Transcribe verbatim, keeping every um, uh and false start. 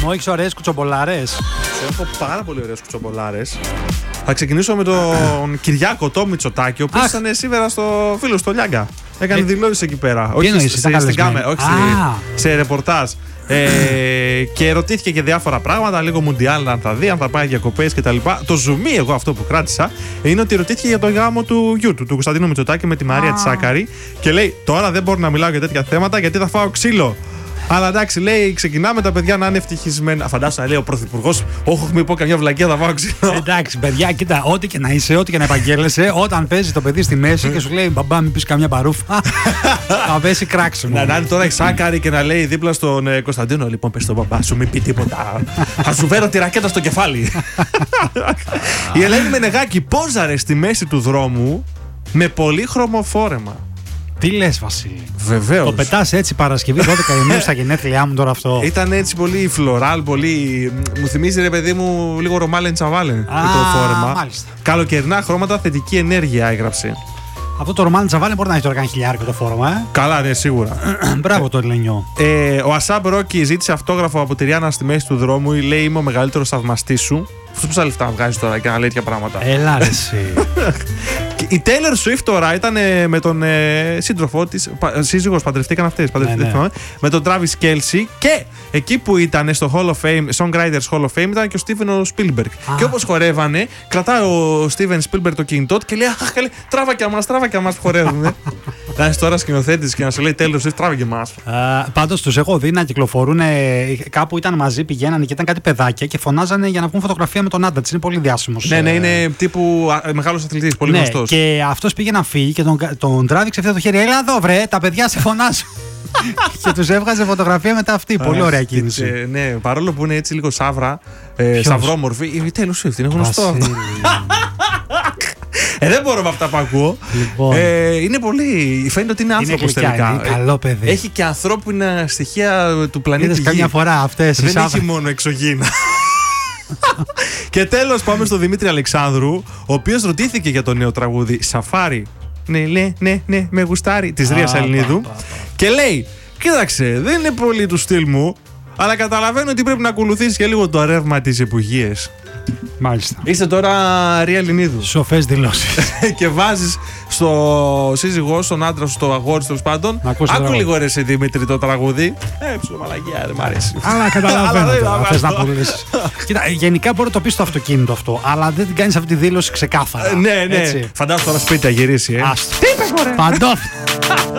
Μου έχεις ωραίες κουτσομπολάρες. Σε έχω πάρα πολύ ωραίες κουτσομπολάρες. Θα ξεκινήσω με τον Κυριάκο το Μητσοτάκη, ο οποίος ήταν σήμερα στο φίλο στο Λιάγκα. Έκανε ε, δηλώσεις εκεί πέρα. Όχι εννοείς, σε, στην κάμερα, όχι σε, σε ρεπορτάζ. Ε, και ρωτήθηκε και διάφορα πράγματα, λίγο μουντιάλ αν θα δει, αν θα πάει διακοπές κτλ. Το ζουμί, εγώ αυτό που κράτησα, είναι ότι ρωτήθηκε για το γάμο του γιού του, του Κωνσταντίνου Μητσοτάκη με τη Μαρία Τσάκαρη. Και λέει: τώρα δεν μπορώ να μιλάω για τέτοια θέματα γιατί θα φάω ξύλο. Αλλά εντάξει, λέει, ξεκινάμε τα παιδιά να είναι ευτυχισμένα. Φαντάσου να λέει ο Πρωθυπουργός: όχι, μην πω καμιά βλακία, θα φάω ξύλο. Εντάξει, παιδιά, κοίτα, ό,τι και να είσαι, ό,τι και να επαγγέλλεσαι, όταν παίζει το παιδί στη μέση και σου λέει: μπαμπά, μην πει καμιά παρούφα, θα πέσει κράξιμο. Να είναι τώρα η Σάκαρη και να λέει δίπλα στον ε, Κωνσταντίνο: λοιπόν, πες στον μπαμπά σου, μην πει τίποτα. Θα σου φέρω τη ρακέτα στο κεφάλι. Η Ελένη Μενεγάκη πόζαρε στη μέση του δρόμου με πολύχρωμο φόρεμα. Τι λες, Βασίλη? Βεβαίως. Το πετάς έτσι Παρασκευή δώδεκα Ιουνίου στα γενέθλιά μου τώρα αυτό. Ήταν έτσι πολύ φλωράλ, πολύ. Μου θυμίζει, ρε παιδί μου, λίγο Ρωμάλεν Τσαβάλεν το φόρεμα. Μάλιστα. Καλοκαιρινά χρώματα, θετική ενέργεια έγραψε. Αυτό το Ρωμάλεν Τσαβάλεν μπορεί να έχει τώρα κάνει χιλιάρικο το φόρεμα, ε. Καλά, ναι, σίγουρα. Μπράβο το Ελενιό. Ε, ο Ασάμπ Ρόκι ζήτησε αυτόγραφο από τη Ριάννα στη μέση του δρόμου. Λέει: είμαι ο μεγαλύτερος θαυμαστής σου. Αυτό πόσα λεφτά βγάζει τώρα και να λέει τέτοια πράγματα. Έλα, ρε εσύ. Η Taylor Swift τώρα ήταν ε, με τον ε, σύντροφό της, πα, σύζυγος, παντρευτήκαν αυτές, παντρευτήκαν, ναι, ναι. με τον Travis Kelce, και εκεί που ήταν στο Hall of Fame, Songwriters Hall of Fame, ήταν και ο Steven Spielberg. Ah. Και όπως χορεύανε, κρατάει ο Steven Spielberg το κινητό του και λέει: αχ, καλή, τράβα και αμάς, τράβα και αμάς που χορεύουμε. Να είσαι τώρα σκηνοθέτης και να σου λέει Taylor Swift, τράβα και αμάς. Uh, πάντως τους έχω δει να κυκλοφορούν, κάπου ήταν μαζί, πηγαίνανε και ήταν κάτι παιδάκια και φωνάζανε για να βγουν φωτογραφία με τον άντρα της. Είναι πολύ διάσημος. Ναι, ναι, είναι τύπου μεγάλος αθλητής, πολύ ναι, γνωστός. Και αυτός πήγε να φύγει και τον, τον τράβηξε αυτό το χέρι. Έλα εδώ, βρε, τα παιδιά σε φωνάζουν. Και τους έβγαζε φωτογραφία μετά αυτή. Πολύ ωραία κίνηση. Ε, ναι, παρόλο που είναι έτσι λίγο σαύρα, ε, σαυρόμορφη, η Taylor Swift είναι γνωστό. Ε, δεν μπορώ με αυτά που ακούω. Λοιπόν. Ε, είναι πολύ. Φαίνεται ότι είναι άνθρωπος τελικά. Είναι καλό παιδί. Έχει και ανθρώπινα στοιχεία του πλανήτη. Είδες καμιά φορά αυτές. Δεν έχει μόνο εξωγήινα. Και τέλος πάμε στον Δημήτρη Αλεξάνδρου, ο οποίος ρωτήθηκε για το νέο τραγούδι Σαφάρι. Ναι, ναι, ναι, ναι, με γουστάρι, της Ρίας Ελληνίδου. Και λέει: κοίταξε, δεν είναι πολύ του στυλ μου, αλλά καταλαβαίνω ότι πρέπει να ακολουθήσει και λίγο το ρεύμα της εποχής. Μάλιστα. Είστε τώρα Ρία Ελληνίδου. Σοφές δηλώσεις. Και βάζεις στο σύζυγό, στον άντρα σου, στο αγόρι τέλος πάντων. Άκου λίγο ρε εσύ Δημήτρη το τραγούδι. Ε, ψιλομαλαγιά, δεν μ' αρέσει. Αλλά καταλαβαίνω τώρα, θες να πουλήσεις. Κοίτα, γενικά μπορεί να το πεις στο αυτοκίνητο αυτό, αλλά δεν κάνεις αυτή τη δήλωση ξεκάθαρα. Ναι, ναι. Φαντάζομαι τώρα σπίτι θα γυρίσει, ε. Άστο. Τι είπες μωρέ. Παντόφ.